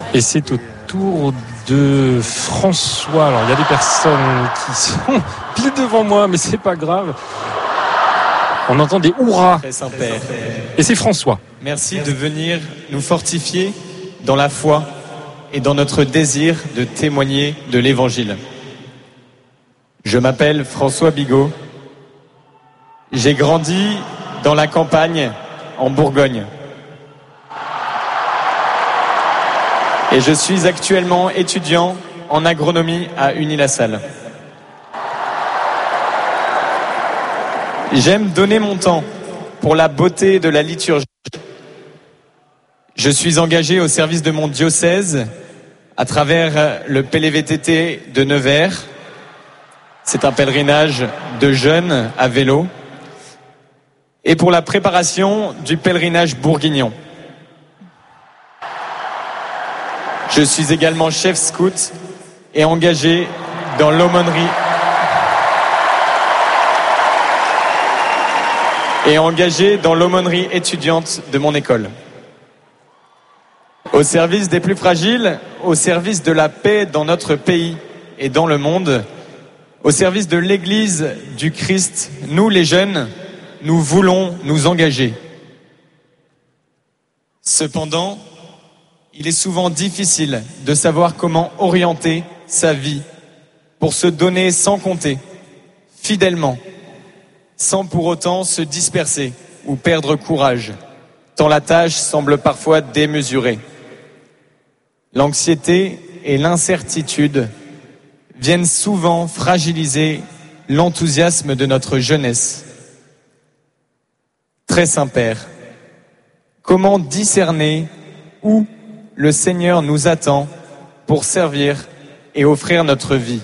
Et c'est au tour de François. Alors il y a des personnes qui sont pile devant moi, mais c'est pas grave. On entend des hurrahs. Très Saint-Père. Et c'est François. Merci de venir nous fortifier dans la foi et dans notre désir de témoigner de l'Évangile. Je m'appelle François Bigot. J'ai grandi dans la campagne en Bourgogne. Et je suis actuellement étudiant en agronomie à Unilassal. J'aime donner mon temps pour la beauté de la liturgie. Je suis engagé au service de mon diocèse à travers le PLVTT de Nevers. C'est un pèlerinage de jeunes à vélo. Et pour la préparation du pèlerinage bourguignon. Je suis également chef scout et engagé dans l'aumônerie étudiante de mon école. Au service des plus fragiles, au service de la paix dans notre pays et dans le monde, au service de l'Église du Christ, nous les jeunes, nous voulons nous engager. Cependant, il est souvent difficile de savoir comment orienter sa vie pour se donner sans compter, fidèlement, sans pour autant se disperser ou perdre courage, tant la tâche semble parfois démesurée. L'anxiété et l'incertitude viennent souvent fragiliser l'enthousiasme de notre jeunesse. Très Saint-Père, comment discerner où le Seigneur nous attend pour servir et offrir notre vie?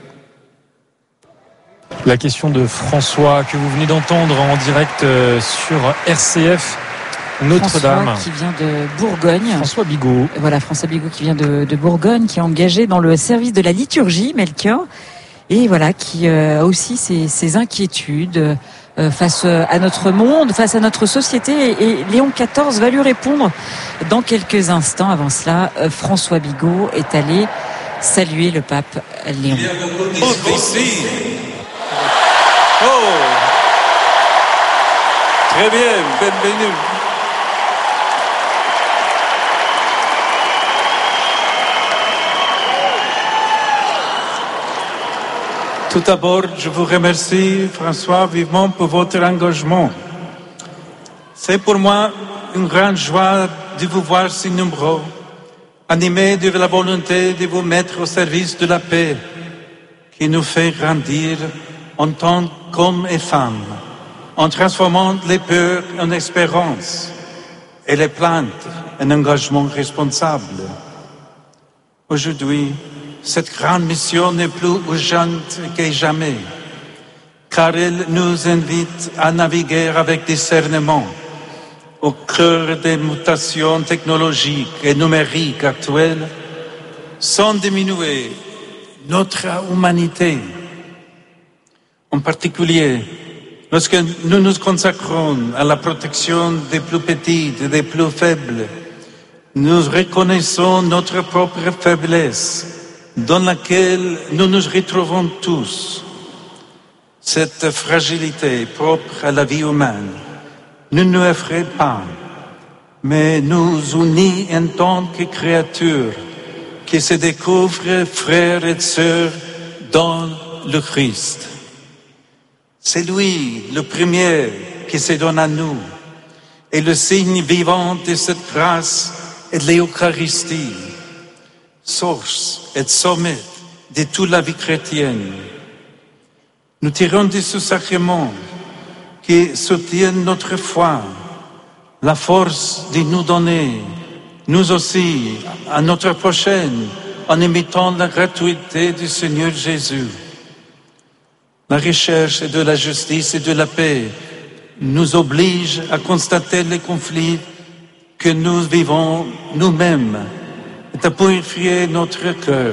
La question de François que vous venez d'entendre en direct sur RCF Notre-Dame. François qui vient de Bourgogne. François Bigot. Voilà, François Bigot qui vient de Bourgogne, qui est engagé dans le service de la liturgie, Melchior. Et voilà, qui a aussi ses inquiétudes face à notre monde, face à notre société. Et Léon XIV va lui répondre dans quelques instants. Avant cela, François Bigot est allé saluer le pape Léon. Oh, très bien, bienvenue. Tout d'abord, je vous remercie, François, vivement pour votre engagement. C'est pour moi une grande joie de vous voir si nombreux, animés de la volonté de vous mettre au service de la paix, qui nous fait grandir en tant qu'hommes et femmes, en transformant les peurs en espérance et les plaintes en engagement responsable. Aujourd'hui, cette grande mission n'est plus urgente que jamais, car elle nous invite à naviguer avec discernement au cœur des mutations technologiques et numériques actuelles, sans diminuer notre humanité. En particulier, lorsque nous nous consacrons à la protection des plus petits et des plus faibles, nous reconnaissons notre propre faiblesse dans laquelle nous nous retrouvons tous. Cette fragilité propre à la vie humaine ne nous effraie pas, mais nous unit en tant que créatures qui se découvrent frères et sœurs dans le Christ. C'est lui le premier qui se donne à nous, et le signe vivant de cette grâce est l'Eucharistie, source et sommet de toute la vie chrétienne. Nous tirons de ce sacrement qui soutient notre foi, la force de nous donner, nous aussi, à notre prochaine, en imitant la gratuité du Seigneur Jésus. La recherche de la justice et de la paix nous oblige à constater les conflits que nous vivons nous-mêmes et à purifier notre cœur.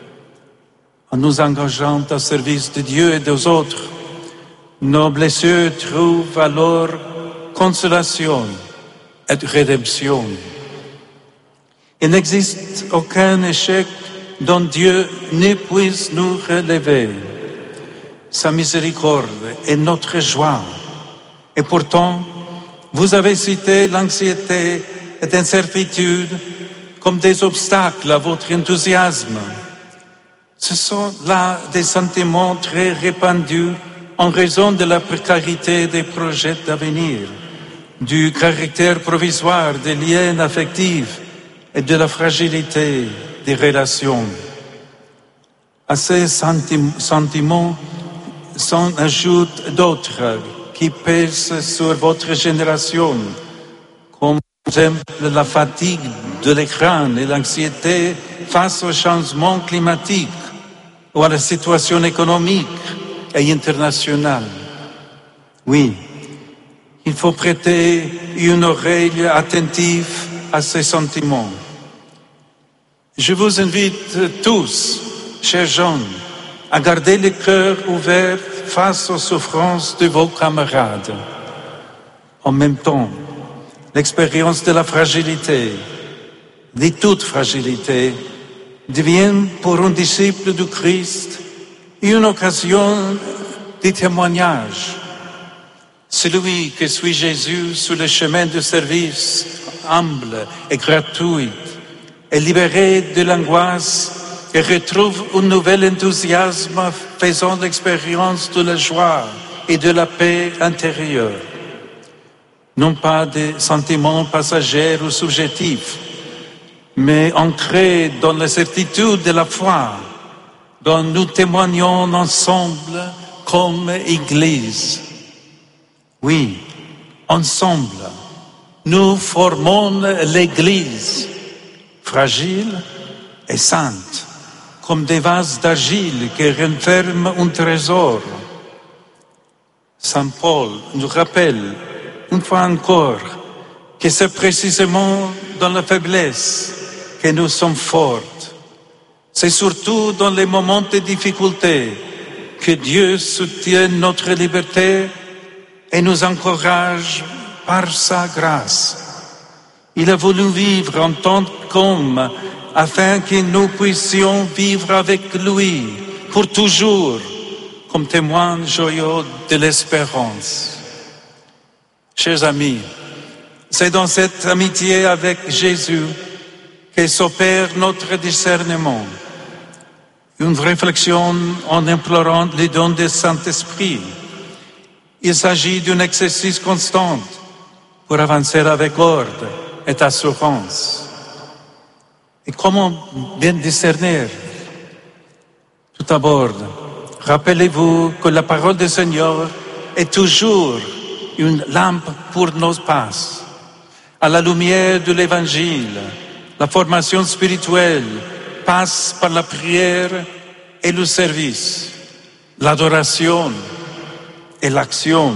En nous engageant au service de Dieu et des autres, nos blessures trouvent alors consolation et rédemption. Il n'existe aucun échec dont Dieu ne puisse nous relever. Sa miséricorde est notre joie. Et pourtant, vous avez cité l'anxiété et l'incertitude comme des obstacles à votre enthousiasme. Ce sont là des sentiments très répandus en raison de la précarité des projets d'avenir, du caractère provisoire des liens affectifs et de la fragilité des relations. À ces sentiments s'en ajoutent d'autres qui pèsent sur votre génération, comme par exemple la fatigue de l'écran et l'anxiété face au changement climatique ou à la situation économique et internationale. Oui, il faut prêter une oreille attentive à ces sentiments. Je vous invite tous, chers jeunes, à garder le cœur ouvert face aux souffrances de vos camarades. En même temps, l'expérience de la fragilité, de toute fragilité, devient pour un disciple du Christ une occasion de témoignage. Celui qui suit Jésus sur le chemin du service humble et gratuit est libéré de l'angoisse et retrouve un nouvel enthousiasme faisant l'expérience de la joie et de la paix intérieure. Non pas des sentiments passagers ou subjectifs, mais ancrés dans la certitude de la foi, dont nous témoignons ensemble comme Église. Oui, ensemble, nous formons l'Église, fragile et sainte, comme des vases d'argile qui renferment un trésor. Saint Paul nous rappelle, une fois encore, que c'est précisément dans la faiblesse que nous sommes fortes. C'est surtout dans les moments de difficulté que Dieu soutient notre liberté et nous encourage par sa grâce. Il a voulu vivre en tant qu'homme afin que nous puissions vivre avec lui pour toujours comme témoins joyeux de l'espérance. Chers amis, c'est dans cette amitié avec Jésus que s'opère notre discernement. Une réflexion en implorant les dons du Saint-Esprit. Il s'agit d'un exercice constant pour avancer avec ordre et assurance. Et comment bien discerner? Tout d'abord, rappelez-vous que la parole du Seigneur est toujours une lampe pour nos pas. À la lumière de l'Évangile, la formation spirituelle passe par la prière et le service, l'adoration et l'action,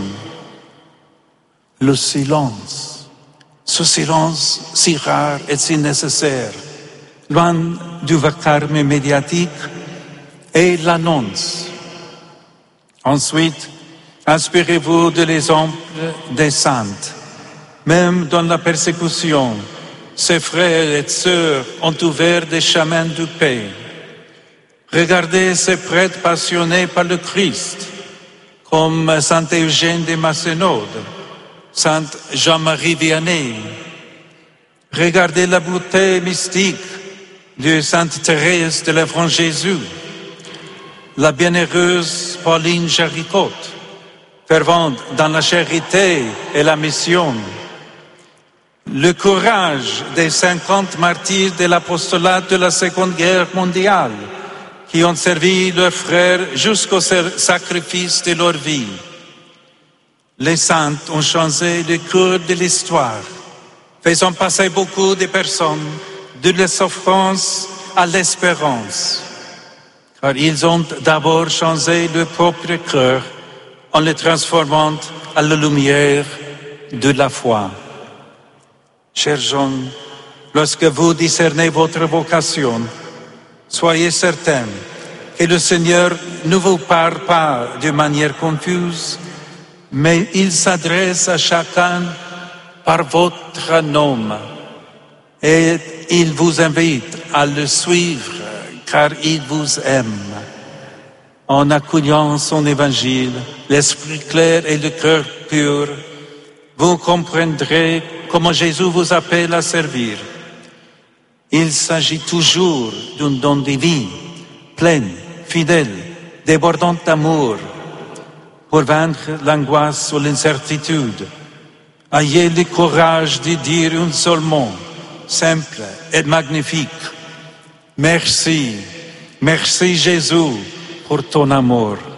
le silence. Ce silence si rare et si nécessaire, loin du vacarme médiatique et l'annonce. Ensuite, inspirez-vous de l'exemple des saintes. Même dans la persécution, ses frères et sœurs ont ouvert des chemins de paix. Regardez ces prêtres passionnés par le Christ, comme Saint Eugène de Macénode, Saint Jean-Marie Vianney. Regardez la beauté mystique de Sainte Thérèse de l'Enfant Jésus, la bienheureuse Pauline Jaricot, fervente dans la charité et la mission. Le courage des 50 martyrs de l'apostolat de la Seconde Guerre mondiale qui ont servi leurs frères jusqu'au sacrifice de leur vie. Les saintes ont changé le cours de l'histoire, faisant passer beaucoup de personnes de la souffrance à l'espérance, car ils ont d'abord changé leur propre cœur en le transformant à la lumière de la foi. Chers jeunes, lorsque vous discernez votre vocation, soyez certains que le Seigneur ne vous parle pas de manière confuse, mais il s'adresse à chacun par votre nom et il vous invite à le suivre car il vous aime. En accueillant son évangile, l'esprit clair et le cœur pur, vous comprendrez comment Jésus vous appelle à servir. Il s'agit toujours d'un don de vie, pleine, fidèle, débordant d'amour, pour vaincre l'angoisse ou l'incertitude. Ayez le courage de dire un seul mot, simple et magnifique. Merci, merci Jésus pour ton amour.